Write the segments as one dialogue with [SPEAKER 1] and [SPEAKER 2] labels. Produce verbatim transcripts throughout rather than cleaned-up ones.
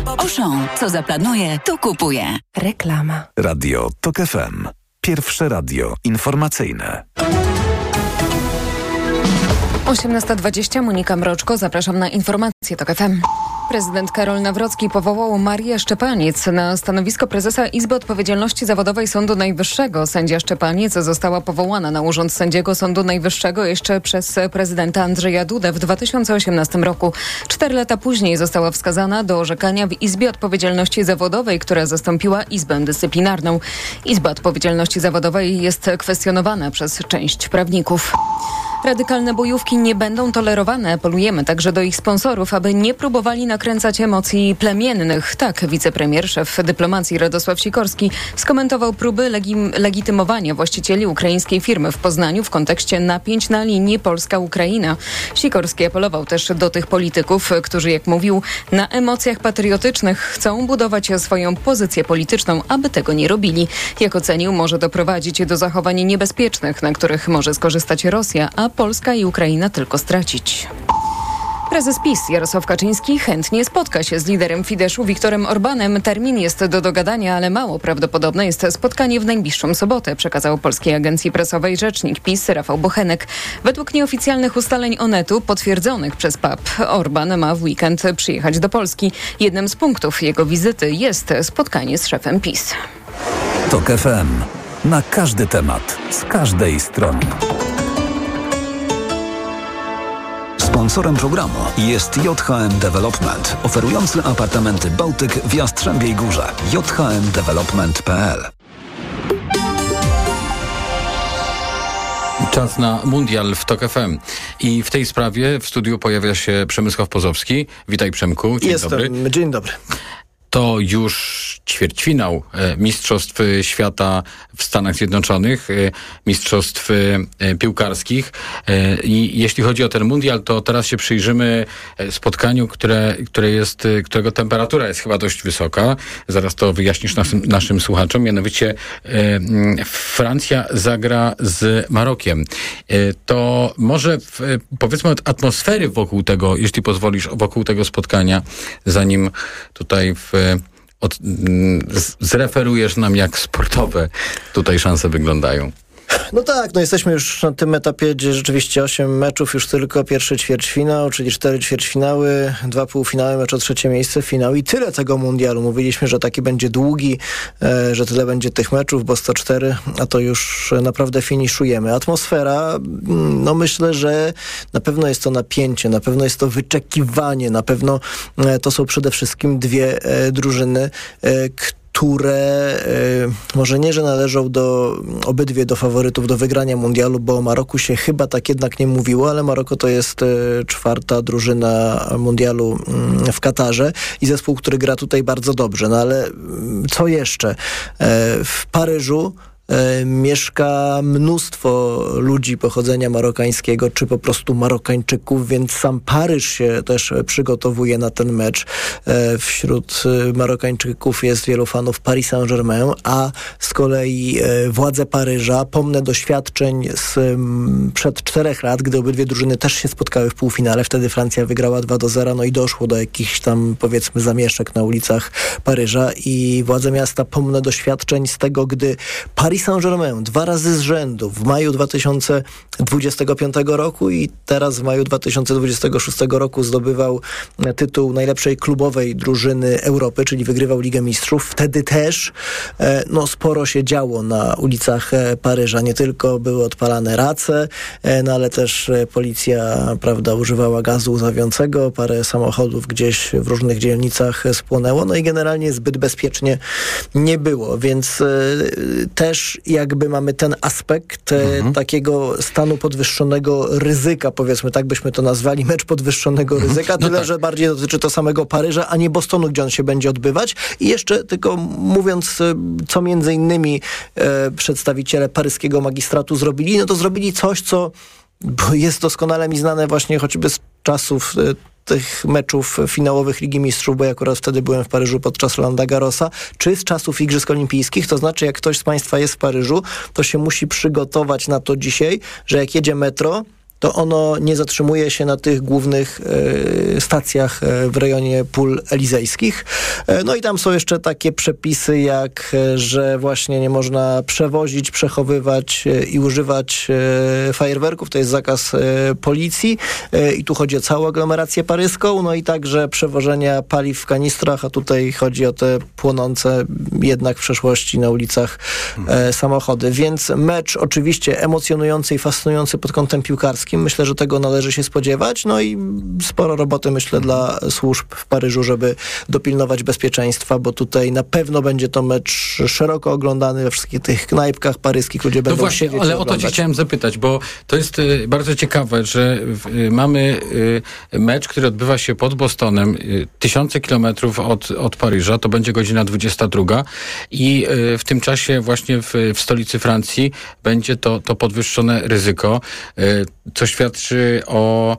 [SPEAKER 1] Auchan, co zaplanuje, to kupuje.
[SPEAKER 2] Reklama.
[SPEAKER 3] Radio Tok F M. Pierwsze radio informacyjne.
[SPEAKER 2] osiemnasta dwadzieścia, Monika Mroczko, zapraszam na informacje Tok F M. Prezydent Karol Nawrocki powołał Marię Szczepaniec na stanowisko prezesa Izby Odpowiedzialności Zawodowej Sądu Najwyższego. Sędzia Szczepaniec została powołana na urząd sędziego Sądu Najwyższego jeszcze przez prezydenta Andrzeja Dudę w dwa tysiące osiemnastym roku. Cztery lata później została wskazana do orzekania w Izbie Odpowiedzialności Zawodowej, która zastąpiła Izbę Dyscyplinarną. Izba Odpowiedzialności Zawodowej jest kwestionowana przez część prawników. Radykalne bojówki nie będą tolerowane. Apelujemy także do ich sponsorów, aby nie próbowali nakręcać emocji plemiennych. Tak, wicepremier, szef dyplomacji Radosław Sikorski skomentował próby legi- legitymowania właścicieli ukraińskiej firmy w Poznaniu w kontekście napięć na linii Polska-Ukraina. Sikorski apelował też do tych polityków, którzy, jak mówił, na emocjach patriotycznych chcą budować swoją pozycję polityczną, aby tego nie robili. Jak ocenił, może doprowadzić do zachowań niebezpiecznych, na których może skorzystać Rosja, a Polska i Ukraina tylko stracić. Prezes PiS Jarosław Kaczyński chętnie spotka się z liderem Fideszu Viktorem Orbanem. Termin jest do dogadania, ale mało prawdopodobne jest spotkanie w najbliższą sobotę, przekazał Polskiej Agencji Prasowej rzecznik PiS Rafał Bochenek. Według nieoficjalnych ustaleń Onetu, potwierdzonych przez P A P, Orban ma w weekend przyjechać do Polski. Jednym z punktów jego wizyty jest spotkanie z szefem PiS.
[SPEAKER 3] Tok F M. Na każdy temat, z każdej strony. Sponsorem programu jest J H M Development, oferujący apartamenty Bałtyk w Jastrzębiej Górze. j h m development kropka p l.
[SPEAKER 4] Czas na mundial w Tok F M. I w tej sprawie w studiu pojawia się Przemysław Pozowski. Witaj, Przemku. Dzień
[SPEAKER 5] Jestem.
[SPEAKER 4] dobry.
[SPEAKER 5] Dzień dobry.
[SPEAKER 4] To już ćwierćfinał Mistrzostw Świata w Stanach Zjednoczonych, Mistrzostw Piłkarskich. I jeśli chodzi o ten mundial, to teraz się przyjrzymy spotkaniu, które, które jest, którego temperatura jest chyba dość wysoka. Zaraz to wyjaśnisz naszym, naszym słuchaczom. Mianowicie Francja zagra z Marokiem. To może w, powiedzmy od atmosfery wokół tego, jeśli pozwolisz, wokół tego spotkania, zanim tutaj w Od, z, zreferujesz nam, jak sportowe tutaj szanse wyglądają.
[SPEAKER 5] No tak, no jesteśmy już na tym etapie, gdzie rzeczywiście osiem meczów, już tylko pierwszy ćwierćfinał, czyli cztery ćwierćfinały, dwa półfinały, mecz o trzecie miejsce, finał i tyle tego mundialu. Mówiliśmy, że taki będzie długi, e, że tyle będzie tych meczów, bo sto cztery, a to już naprawdę finiszujemy. Atmosfera, no myślę, że na pewno jest to napięcie, na pewno jest to wyczekiwanie, na pewno e, to są przede wszystkim dwie e, drużyny, e, które które y, może nie, że należą do obydwie do faworytów do wygrania mundialu, bo o Maroku się chyba tak jednak nie mówiło, ale Maroko to jest y, czwarta drużyna mundialu y, w Katarze i zespół, który gra tutaj bardzo dobrze. No ale y, co jeszcze? Y, w Paryżu mieszka mnóstwo ludzi pochodzenia marokańskiego, czy po prostu Marokańczyków, więc sam Paryż się też przygotowuje na ten mecz. Wśród Marokańczyków jest wielu fanów Paris Saint-Germain, a z kolei władze Paryża, pomnę doświadczeń z przed czterech lat, gdy obydwie drużyny też się spotkały w półfinale, wtedy Francja wygrała dwa do zera, no i doszło do jakichś tam, powiedzmy, zamieszek na ulicach Paryża i władze miasta pomnę doświadczeń z tego, gdy Paris Saint-Germain dwa razy z rzędu w maju dwa tysiące dwudziestego piątego roku i teraz w maju dwa tysiące dwudziestego szóstego roku zdobywał tytuł najlepszej klubowej drużyny Europy, czyli wygrywał Ligę Mistrzów. Wtedy też no, sporo się działo na ulicach Paryża. Nie tylko były odpalane race, no, ale też policja, prawda, używała gazu łzawiącego. Parę samochodów gdzieś w różnych dzielnicach spłonęło. No i generalnie zbyt bezpiecznie nie było, więc y, też jakby mamy ten aspekt mhm. takiego stanu podwyższonego ryzyka, powiedzmy, tak byśmy to nazwali, mecz podwyższonego mhm. ryzyka, tyle, no tak. że bardziej dotyczy to samego Paryża, a nie Bostonu, gdzie on się będzie odbywać. I jeszcze tylko mówiąc, co między innymi e, przedstawiciele paryskiego magistratu zrobili, no to zrobili coś, co jest doskonale mi znane właśnie choćby z czasów e, tych meczów finałowych Ligi Mistrzów, bo ja akurat wtedy byłem w Paryżu podczas Rolanda Garrosa, czy z czasów Igrzysk Olimpijskich, to znaczy jak ktoś z Państwa jest w Paryżu, to się musi przygotować na to dzisiaj, że jak jedzie metro, to ono nie zatrzymuje się na tych głównych e, stacjach e, w rejonie pól elizejskich. E, no i tam są jeszcze takie przepisy, jak, e, że właśnie nie można przewozić, przechowywać e, i używać e, fajerwerków. To jest zakaz e, policji e, i tu chodzi o całą aglomerację paryską, no i także przewożenia paliw w kanistrach, a tutaj chodzi o te płonące jednak w przeszłości na ulicach e, samochody. Więc mecz oczywiście emocjonujący i fascynujący pod kątem piłkarskim. Myślę, że tego należy się spodziewać. No i sporo roboty, myślę, dla służb w Paryżu, żeby dopilnować bezpieczeństwa, bo tutaj na pewno będzie to mecz szeroko oglądany we wszystkich tych knajpkach paryskich. Ludzie będą
[SPEAKER 4] no właśnie,
[SPEAKER 5] siedzieć
[SPEAKER 4] ale
[SPEAKER 5] i
[SPEAKER 4] o to
[SPEAKER 5] oglądać.
[SPEAKER 4] ci chciałem zapytać, bo to jest y, bardzo ciekawe, że y, mamy y, mecz, który odbywa się pod Bostonem, y, tysiące kilometrów od, od Paryża, to będzie godzina dwudziesta druga i y, w tym czasie właśnie w, w stolicy Francji będzie to, to podwyższone ryzyko, y, co świadczy o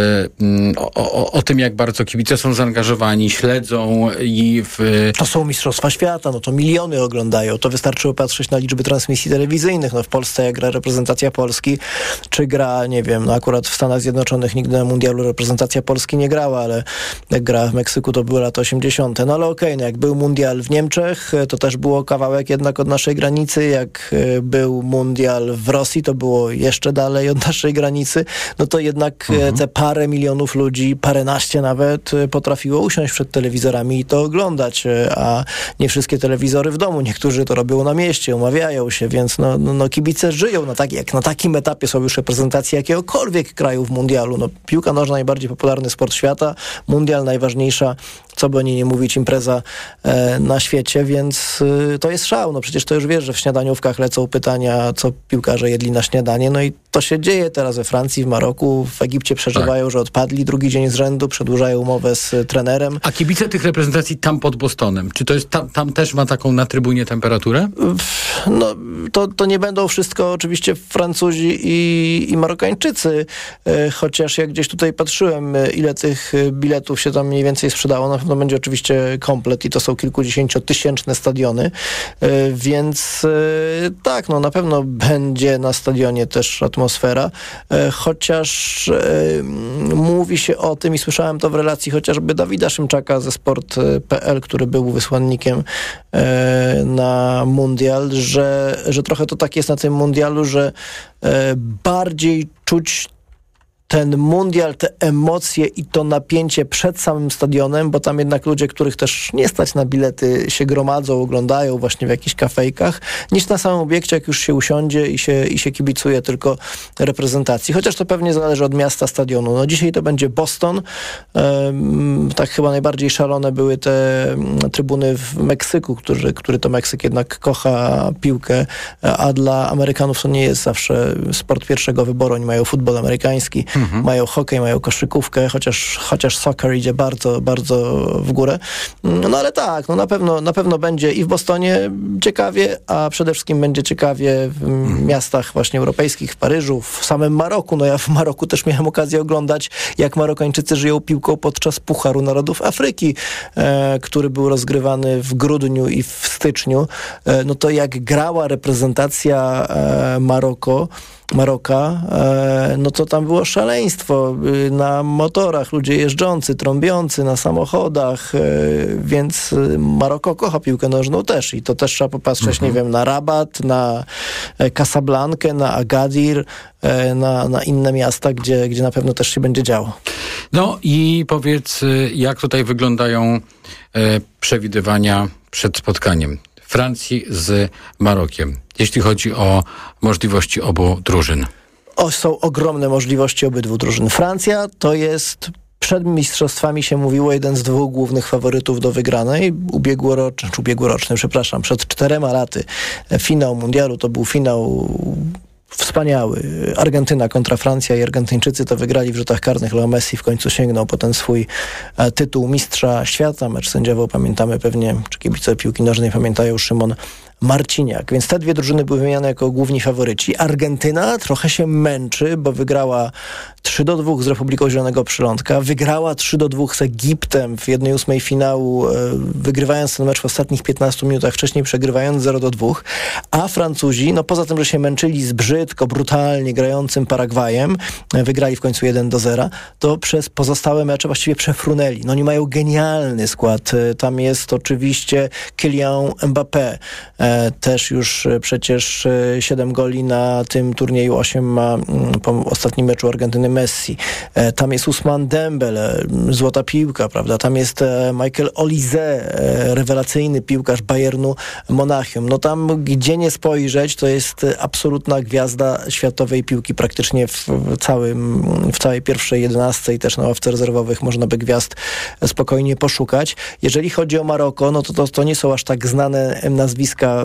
[SPEAKER 4] O, o, o tym, jak bardzo kibice są zaangażowani, śledzą i w...
[SPEAKER 5] To są Mistrzostwa Świata, no to miliony oglądają. To wystarczy patrzeć na liczby transmisji telewizyjnych. No w Polsce jak gra reprezentacja Polski, czy gra, nie wiem, no akurat w Stanach Zjednoczonych nigdy na mundialu reprezentacja Polski nie grała, ale jak gra w Meksyku, to były lata osiemdziesiąte. No ale okej, okay, no jak był mundial w Niemczech, to też było kawałek jednak od naszej granicy. Jak był mundial w Rosji, to było jeszcze dalej od naszej granicy. No to jednak mhm. te parę milionów ludzi, paręnaście nawet, potrafiło usiąść przed telewizorami i to oglądać, a nie wszystkie telewizory w domu. Niektórzy to robią na mieście, umawiają się, więc no, no, no kibice żyją na, tak, jak na takim etapie są już reprezentacje jakiegokolwiek kraju w mundialu. No, piłka nożna najbardziej popularny sport świata, mundial najważniejsza, co by o niej nie mówić, impreza e, na świecie, więc y, to jest szał. No przecież to już wiesz, że w śniadaniówkach lecą pytania, co piłkarze jedli na śniadanie, no i to się dzieje teraz we Francji, w Maroku, w Egipcie przeżywają, tak. że odpadli drugi dzień z rzędu, przedłużają umowę z trenerem.
[SPEAKER 4] A kibice tych reprezentacji tam pod Bostonem, czy to jest tam, tam też ma taką na trybunie temperaturę?
[SPEAKER 5] No, to, to nie będą wszystko oczywiście Francuzi i, i Marokańczycy, e, chociaż jak gdzieś tutaj patrzyłem, ile tych biletów się tam mniej więcej sprzedało, na pewno będzie oczywiście komplet i to są kilkudziesięciotysięczne stadiony, e, więc e, tak, no na pewno będzie na stadionie też atmosfera, e, chociaż e, mówi się o tym i słyszałem to w relacji chociażby Dawida Szymczaka ze sport kropka p l, który był wysłannikiem e, na mundial, że, że trochę to tak jest na tym mundialu, że e, bardziej czuć ten mundial, te emocje i to napięcie przed samym stadionem, bo tam jednak ludzie, których też nie stać na bilety, się gromadzą, oglądają właśnie w jakichś kafejkach, niż na samym obiekcie, jak już się usiądzie i się, i się kibicuje tylko reprezentacji. Chociaż to pewnie zależy od miasta, stadionu. No dzisiaj to będzie Boston. Um, tak chyba najbardziej szalone były te trybuny w Meksyku, który, który to Meksyk jednak kocha piłkę, a dla Amerykanów to nie jest zawsze sport pierwszego wyboru. Oni mają futbol amerykański, Mhm. mają hokej, mają koszykówkę, chociaż, chociaż soccer idzie bardzo, bardzo w górę. No ale tak, no na pewno, na pewno będzie i w Bostonie ciekawie, a przede wszystkim będzie ciekawie w mhm. miastach właśnie europejskich, w Paryżu, w samym Maroku. No ja w Maroku też miałem okazję oglądać, jak Marokańczycy żyją piłką podczas Pucharu Narodów Afryki, e, który był rozgrywany w grudniu i w styczniu. E, no to jak grała reprezentacja e, Maroko, Maroka, e, no to tam było szaleństwo. E, na motorach ludzie jeżdżący, trąbiący, na samochodach, e, więc Maroko kocha piłkę nożną też i to też trzeba popatrzeć, mhm. nie wiem, na Rabat, na Casablankę, na Agadir, e, na, na inne miasta, gdzie, gdzie na pewno też się będzie działo.
[SPEAKER 4] No i powiedz, jak tutaj wyglądają e, przewidywania przed spotkaniem Francji z Marokiem, jeśli chodzi o możliwości obu drużyn?
[SPEAKER 5] O, są ogromne możliwości obydwu drużyn. Francja to jest, przed mistrzostwami się mówiło, jeden z dwóch głównych faworytów do wygranej. Ubiegłoroczny, czy ubiegłoroczny, przepraszam, przed czterema laty finał mundialu to był finał wspaniały. Argentyna kontra Francja i Argentyńczycy to wygrali w rzutach karnych. Leo Messi w końcu sięgnął po ten swój e, tytuł mistrza świata. Mecz sędziował, pamiętamy pewnie, czy kibice piłki nożnej pamiętają, Szymon Marciniak. Więc te dwie drużyny były wymieniane jako główni faworyci. Argentyna trochę się męczy, bo wygrała trzy do dwóch z Republiką Zielonego Przylądka, wygrała trzy do dwóch z Egiptem w jednej ósmej finału, wygrywając ten mecz w ostatnich piętnastu minutach, wcześniej przegrywając zero do dwóch, a Francuzi, no poza tym, że się męczyli z brzydko, brutalnie grającym Paragwajem, wygrali w końcu jeden do zera, to przez pozostałe mecze właściwie przefrunęli. No oni mają genialny skład. Tam jest oczywiście Kylian Mbappé, też już przecież siedem goli na tym turnieju, osiem ma po ostatnim meczu Argentyny Messi. Tam jest Ousmane Dembele, złota piłka, prawda? Tam jest Michael Olise, rewelacyjny piłkarz Bayernu Monachium. No tam, gdzie nie spojrzeć, to jest absolutna gwiazda światowej piłki. Praktycznie w całym, w całej pierwszej jedenastce i też na ławce rezerwowych można by gwiazd spokojnie poszukać. Jeżeli chodzi o Maroko, no to, to, to nie są aż tak znane nazwiska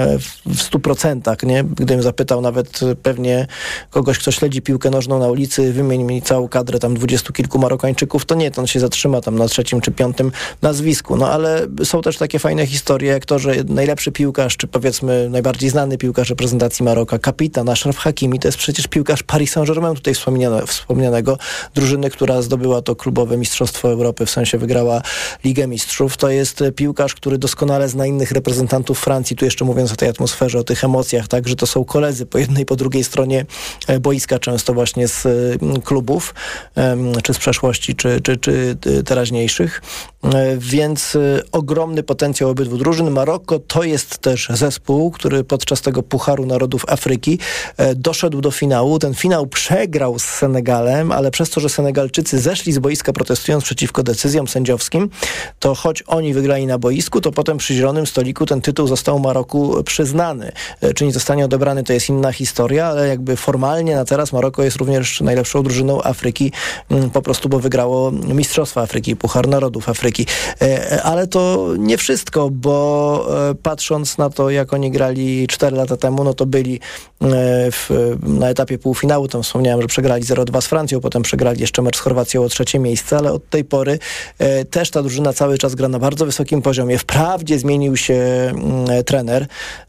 [SPEAKER 5] w stu procentach, nie? Gdybym zapytał nawet pewnie kogoś, kto śledzi piłkę nożną na ulicy, wymień mi całą kadrę tam dwudziestu kilku Marokańczyków, to nie, to on się zatrzyma tam na trzecim czy piątym nazwisku. No ale są też takie fajne historie, jak to, że najlepszy piłkarz, czy powiedzmy najbardziej znany piłkarz reprezentacji Maroka, kapitan Achraf Hakimi, to jest przecież piłkarz Paris Saint-Germain, tutaj wspomniane, wspomnianego, drużyny, która zdobyła to klubowe Mistrzostwo Europy, w sensie wygrała Ligę Mistrzów. To jest piłkarz, który doskonale zna innych reprezentantów Francji, tu jeszcze mówiąc o tej atmosferze, o tych emocjach, tak, że to są koledzy po jednej, po drugiej stronie boiska, często właśnie z klubów, czy z przeszłości, czy, czy, czy teraźniejszych. Więc ogromny potencjał obydwu drużyn. Maroko to jest też zespół, który podczas tego Pucharu Narodów Afryki doszedł do finału. Ten finał przegrał z Senegalem, ale przez to, że Senegalczycy zeszli z boiska protestując przeciwko decyzjom sędziowskim, to choć oni wygrali na boisku, to potem przy zielonym stoliku ten tytuł został Maroku przyznany. Czy nie zostanie odebrany, to jest inna historia, ale jakby formalnie na teraz Maroko jest również najlepszą drużyną Afryki, po prostu, bo wygrało Mistrzostwa Afryki, Puchar Narodów Afryki. Ale to nie wszystko, bo patrząc na to, jak oni grali cztery lata temu, no to byli w, na etapie półfinału, tam wspomniałem, że przegrali zero dwa z Francją, potem przegrali jeszcze mecz z Chorwacją o trzecie miejsce, ale od tej pory też ta drużyna cały czas gra na bardzo wysokim poziomie. Wprawdzie zmienił się trener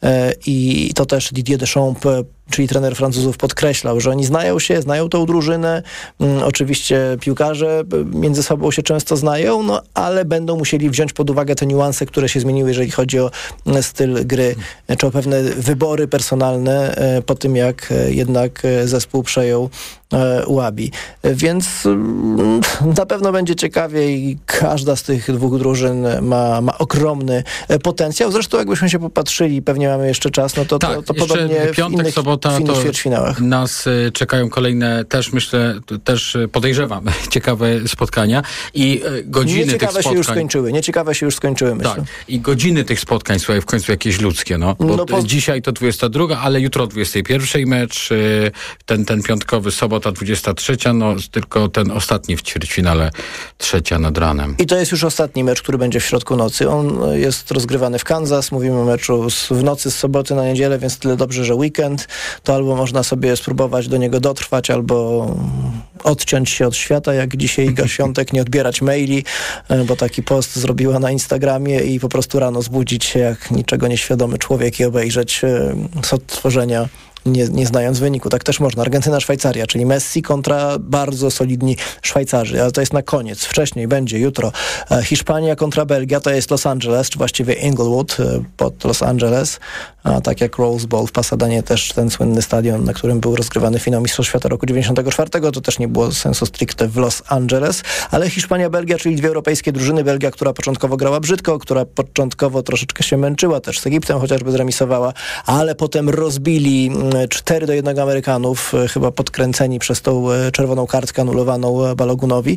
[SPEAKER 5] i to też Didier Deschamps, czyli trener Francuzów, podkreślał, że oni znają się, znają tą drużynę. Um, oczywiście piłkarze między sobą się często znają, no ale będą musieli wziąć pod uwagę te niuanse, które się zmieniły, jeżeli chodzi o styl gry, czy o pewne wybory personalne e, po tym, jak e, jednak zespół przejął e, Łabi. Więc mm, na pewno będzie ciekawie i każda z tych dwóch drużyn ma, ma ogromny potencjał. Zresztą jakbyśmy się popatrzyli, pewnie mamy jeszcze czas, no to,
[SPEAKER 4] tak,
[SPEAKER 5] to, to podobnie
[SPEAKER 4] w piątek,
[SPEAKER 5] w innych
[SPEAKER 4] sobota, to nas y, czekają kolejne, też myślę, też podejrzewam, ciekawe spotkania i y, godziny tych spotkań.
[SPEAKER 5] Nieciekawe się już skończyły, nieciekawe się już skończyły, myślę. Tak,
[SPEAKER 4] i godziny tych spotkań, słuchaj, w końcu jakieś ludzkie, no. Bo no po... dzisiaj to dwudziesta druga, ale jutro o dwudziestej pierwszej mecz, y, ten, ten piątkowy, sobota dwudziesta trzecia, no tylko ten ostatni w ćwierćfinale, trzecia nad ranem.
[SPEAKER 5] I to jest już ostatni mecz, który będzie w środku nocy. On jest rozgrywany w Kansas, mówimy o meczu z, w nocy z soboty na niedzielę, więc tyle dobrze, że weekend. To albo można sobie spróbować do niego dotrwać, albo odciąć się od świata, jak dzisiaj Iga Świątek, nie odbierać maili, bo taki post zrobiła na Instagramie i po prostu rano zbudzić się jak niczego nieświadomy człowiek i obejrzeć z odtworzenia, nie, nie znając wyniku. Tak też można. Argentyna, Szwajcaria, czyli Messi kontra bardzo solidni Szwajcarzy, ale to jest na koniec. Wcześniej będzie jutro Hiszpania kontra Belgia, to jest Los Angeles, czy właściwie Inglewood pod Los Angeles, a tak jak Rose Bowl w Pasadenie, też ten słynny stadion, na którym był rozgrywany finał Mistrzostw Świata roku dziewięćdziesiątego czwartego, to też nie było sensu stricte w Los Angeles, ale Hiszpania, Belgia, czyli dwie europejskie drużyny. Belgia, która początkowo grała brzydko, która początkowo troszeczkę się męczyła, też z Egiptem chociażby zremisowała, ale potem rozbili cztery do jednego Amerykanów, chyba podkręceni przez tą czerwoną kartkę anulowaną Balogunowi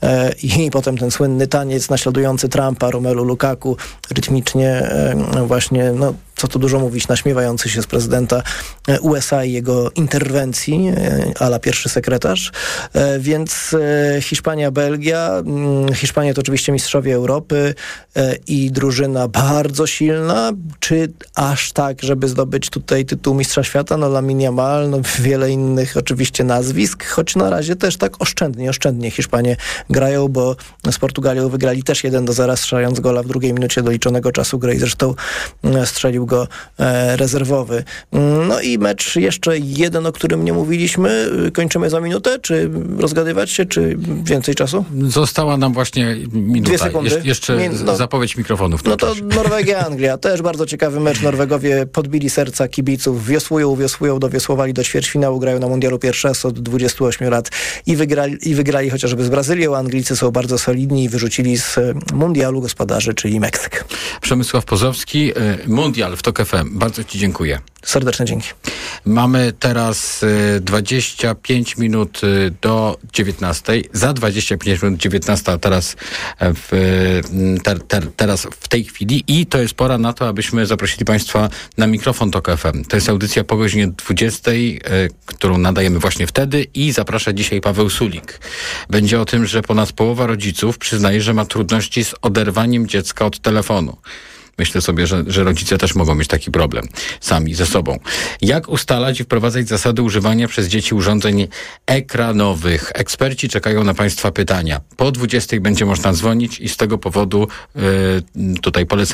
[SPEAKER 5] i potem ten słynny taniec naśladujący Trumpa, Romelu Lukaku, rytmicznie właśnie, no co tu dużo mówić, naśmiewający się z prezydenta U S A i jego interwencji, a la pierwszy sekretarz. Więc Hiszpania, Belgia. Hiszpania to oczywiście mistrzowie Europy i drużyna bardzo silna. Czy aż tak, żeby zdobyć tutaj tytuł mistrza świata? No Lamine Yamal, no wiele innych oczywiście nazwisk, choć na razie też tak oszczędnie, oszczędnie Hiszpanie grają, bo z Portugalią wygrali też jeden do zera, strzelając gola w drugiej minucie doliczonego czasu gry i zresztą strzelił wystawił go e, rezerwowy. No i mecz jeszcze jeden, o którym nie mówiliśmy. Kończymy za minutę, czy rozgadywać się, czy więcej czasu?
[SPEAKER 4] Została nam właśnie minuta.
[SPEAKER 5] Dwie sekundy.
[SPEAKER 4] Jesz- jeszcze
[SPEAKER 5] Min- no,
[SPEAKER 4] zapowiedź mikrofonów.
[SPEAKER 5] No to Norwegia-Anglia. Też bardzo ciekawy mecz. Norwegowie podbili serca kibiców. Wiosłują, wiosłują, dowiosłowali do ćwierćfinału. Grają na mundialu pierwszy raz od dwudziestu ośmiu lat i wygrali, i wygrali chociażby z Brazylią. Anglicy są bardzo solidni i wyrzucili z mundialu gospodarzy, czyli Meksyk.
[SPEAKER 4] Przemysław Pozowski, Mundial w TOK F M. Bardzo Ci dziękuję.
[SPEAKER 5] Serdeczne dzięki.
[SPEAKER 4] Mamy teraz dwadzieścia pięć minut do dziewiętnastej. Za dwadzieścia pięć minut dziewiętnasta teraz w, ter, ter, teraz w tej chwili i to jest pora na to, abyśmy zaprosili Państwa na mikrofon TOK F M. To jest audycja po godzinie dwudziestej, którą nadajemy właśnie wtedy i zaprasza dzisiaj Paweł Sulik. Będzie o tym, że ponad połowa rodziców przyznaje, że ma trudności z oderwaniem dziecka od telefonu. Myślę sobie, że, że rodzice też mogą mieć taki problem sami ze sobą. Jak ustalać i wprowadzać zasady używania przez dzieci urządzeń ekranowych? Eksperci czekają na Państwa pytania. Po dwudziestej będzie można dzwonić i z tego powodu yy, tutaj polecam